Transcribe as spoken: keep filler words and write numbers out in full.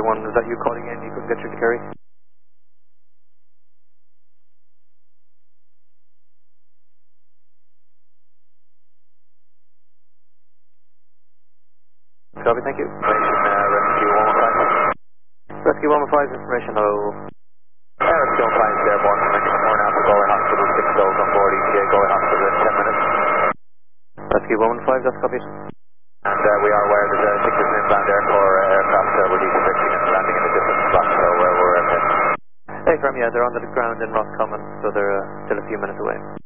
one, is that you calling in? You couldn't get through to Kerry? Copy, thank you. Information, uh, Rescue one one five. Rescue one one five, information, hello. Uh, Rescue one one five, airborne information, four now for Galway Hospital, six souls on board, E T A Galway Hospital in ten minutes. Rescue one one five, that's copied. And uh, we are aware there's a Victor's inbound Air Corps uh, aircraft uh, will be detecting and landing in a different spot, so uh, we're okay. Hey, from yeah, they're on the ground in Roscommon, so they're uh, still a few minutes away.